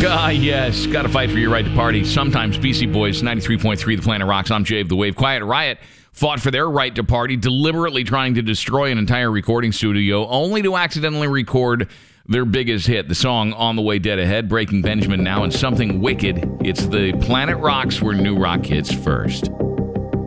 Yes. Got to fight for your right to party. Sometimes BC Boys, 93.3 The Planet Rocks. I'm Jay of the Wave. Quiet Riot fought for their right to party, deliberately trying to destroy an entire recording studio, only to accidentally record their biggest hit, the song On the Way Dead Ahead, Breaking Benjamin now, and something wicked. It's the Planet Rocks where new rock hits first.